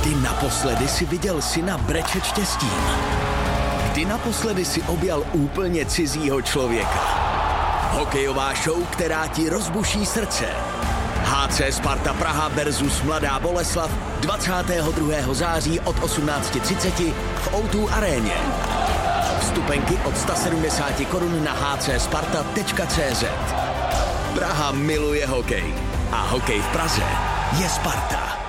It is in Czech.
Kdy naposledy si viděl syna brečet štěstím? Kdy naposledy si objal úplně cizího člověka? Hokejová show, která ti rozbuší srdce. HC Sparta Praha versus Mladá Boleslav 22. září od 18:30 v O2 aréně. Vstupenky od 170 korun na hcsparta.cz. Praha miluje hokej a hokej v Praze je Sparta.